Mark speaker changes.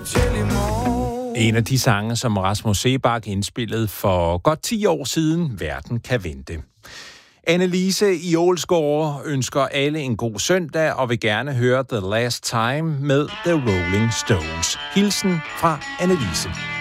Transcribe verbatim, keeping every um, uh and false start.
Speaker 1: til i morgen.
Speaker 2: En af de sange, som Rasmus Seebach indspillede for godt ti år siden, Verden kan vente. Annelise i Ålsgårde ønsker alle en god søndag og vil gerne høre The Last Time med The Rolling Stones. Hilsen fra Annelise.